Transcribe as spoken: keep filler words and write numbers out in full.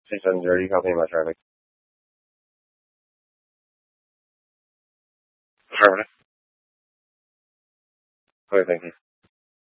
six seven zero. You can help me in my traffic. Affirmative. Okay, thank you.